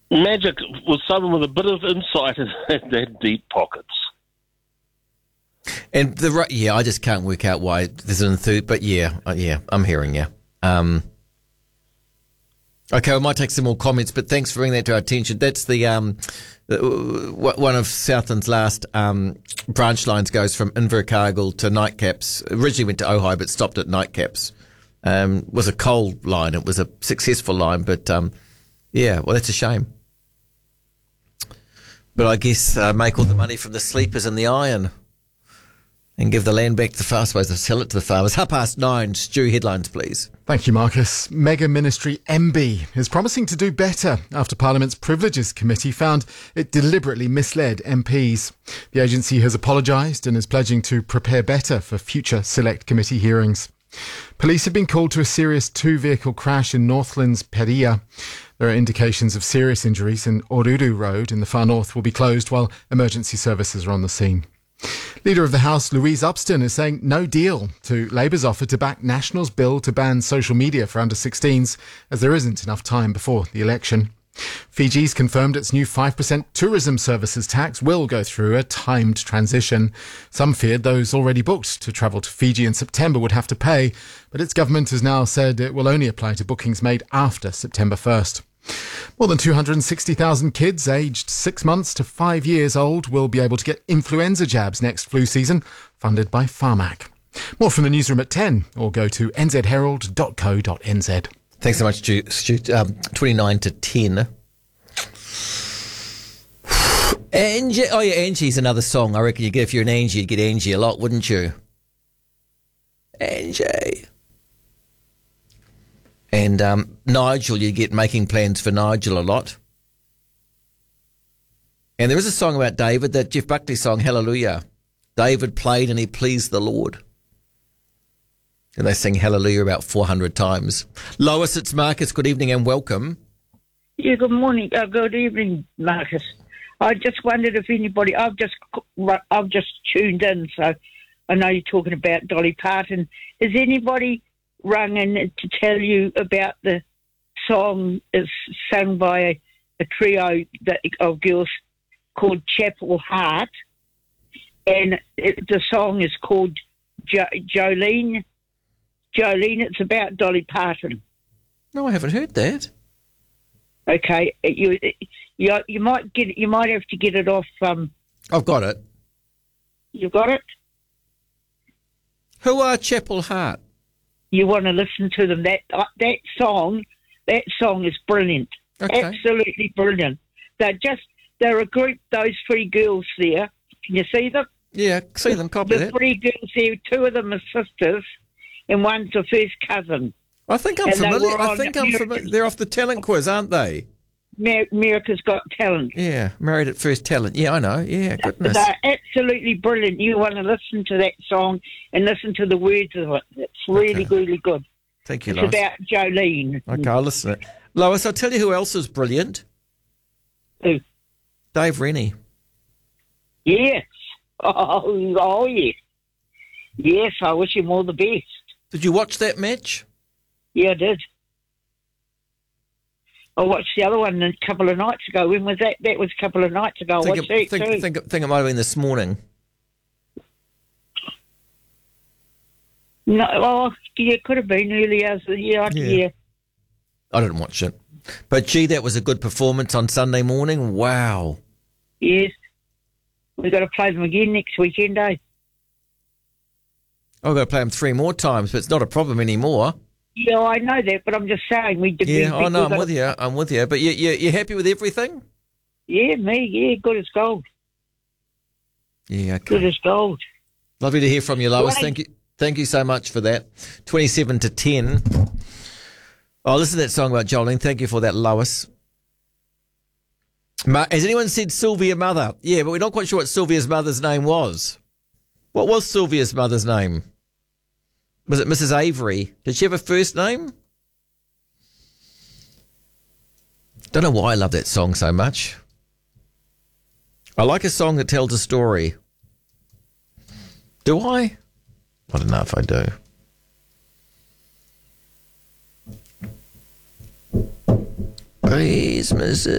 Magic was someone with a bit of insight and had deep pockets. And I just can't work out why there's an enthusiasm. But I'm hearing you. Okay, we might take some more comments, but thanks for bringing that to our attention. That's the one of Southland's last branch lines goes from Invercargill to Nightcaps. Originally went to Ojai, but stopped at Nightcaps. Was a coal line. It was a successful line, but that's a shame. But I guess make all the money from the sleepers and the iron and give the land back to the farmers. I suppose they'll sell it to the farmers. 9:30. Stu, headlines, please. Thank you, Marcus. Mega Ministry MB is promising to do better after Parliament's Privileges Committee found it deliberately misled MPs. The agency has apologised and is pledging to prepare better for future Select Committee hearings. Police have been called to a serious two-vehicle crash in Northland's Peria. There are indications of serious injuries, and Oruru Road in the far north will be closed while emergency services are on the scene. Leader of the House, Louise Upston, is saying no deal to Labour's offer to back National's bill to ban social media for under-16s, as there isn't enough time before the election. Fiji's confirmed its new 5% tourism services tax will go through a timed transition. Some feared those already booked to travel to Fiji in September would have to pay, but its government has now said it will only apply to bookings made after September 1st. More than 260,000 kids aged 6 months to 5 years old will be able to get influenza jabs next flu season, funded by Pharmac. More from the newsroom at 10, or go to nzherald.co.nz. Thanks so much, Stu. 29 to 10. Angie, Angie's another song. I reckon if you're an Angie, you'd get Angie a lot, wouldn't you? Angie. And Nigel, you get Making Plans for Nigel a lot. And there is a song about David, that Jeff Buckley song, Hallelujah. David played and he pleased the Lord. And they sing Hallelujah about 400 times. Lois, it's Marcus. Good evening and welcome. Yeah, good morning. Good evening, Marcus. I just wondered if anybody... I've just tuned in, so I know you're talking about Dolly Parton. Has anybody rung in to tell you about the song is sung by a trio of girls called Chapel Heart, and the song is called Jolene. Jolene, it's about Dolly Parton. No, I haven't heard that. Okay, you might have to get it off. I've got it. You've got it? Who are Chapel Heart? You want to listen to them. That song is brilliant. Okay. Absolutely brilliant. They're a group, those three girls there. Can you see them? Yeah, see them, copy the that. Three girls there, two of them are sisters, and one's a first cousin. I think I'm familiar. They're off the talent quiz, aren't they? America's Got Talent. Yeah, Married at First Talent. Yeah, I know. Yeah, goodness. They're absolutely brilliant. You want to listen to that song and listen to the words of it. It's really, really good. Thank you, It's Lois. about Jolene. Okay, I'll listen to it. Lois, I'll tell you who else is brilliant. Who? Dave Rennie. Yes. Oh, yes. Yes, I wish him all the best. Did you watch that match? Yeah, I did. I watched the other one a couple of nights ago. When was that? That was a couple of nights ago. I watched that too. I think it might have been this morning. No, it could have been early as the year. Yeah. I didn't watch it. But, gee, that was a good performance on Sunday morning. Wow. Yes. We've got to play them again next weekend, eh? I've got to play them 3 more times, but it's not a problem anymore. Yeah, I know that, but I'm just saying we did. Yeah, I know. I'm with you. But you're happy with everything? Yeah, me. Yeah, good as gold. Yeah, okay. Good as gold. Lovely to hear from you, Lois. Right. Thank you so much for that. 27 to 10. Oh, listen to that song about Jolene. Thank you for that, Lois. Has anyone said Sylvia Mother? Yeah, but we're not quite sure what Sylvia's mother's name was. What was Sylvia's mother's name? Was it Mrs. Avery? Did she have a first name? Don't know why I love that song so much. I like a song that tells a story. Do I? I don't know if I do. Praise Mrs.